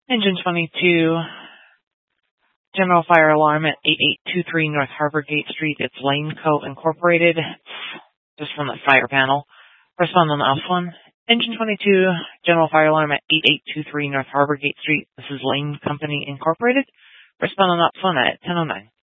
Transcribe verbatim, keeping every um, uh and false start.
Engine twenty-two, general fire alarm at eighty-eight twenty-three North Harbor Gate Street. It's Lane Co. Incorporated, just from the fire panel. Respond on the ops one. Engine twenty-two, general fire alarm at eighty-eight twenty-three North Harbor Gate Street. This is Lane Company Incorporated. Respond on ops one at ten oh nine.